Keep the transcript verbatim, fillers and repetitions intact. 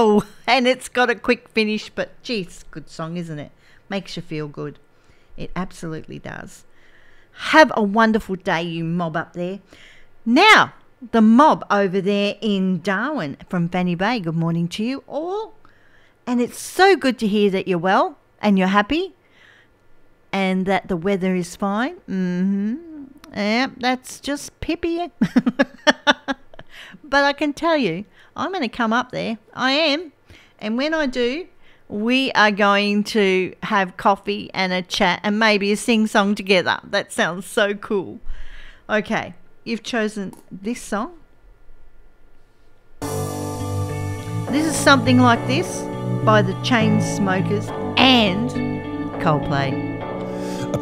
slow and it's got a quick finish, but geez, good song, isn't it? Makes you feel good. It absolutely does. Have a wonderful day, you mob up there. Now, the mob over there in Darwin from Fanny Bay, good morning to you all. And it's so good to hear that you're well and you're happy and that the weather is fine. Mm-hmm. Yeah, that's just pippy. But I can tell you, I'm going to come up there. I am. And when I do, we are going to have coffee and a chat and maybe a sing-song together. That sounds so cool. Okay, you've chosen this song. This is Something Like This by the Chainsmokers and Coldplay.